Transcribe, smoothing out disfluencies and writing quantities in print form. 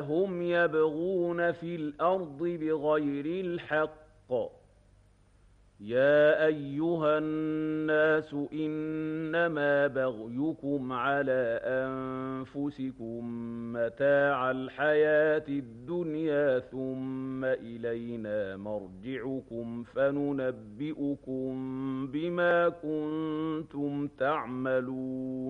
هم يبغون في الأرض بغير الحق يا أيها الناس إنما بغيكم على أنفسكم متاع الحياة الدنيا ثم إلينا مرجعكم فننبئكم بما كنتم تعملون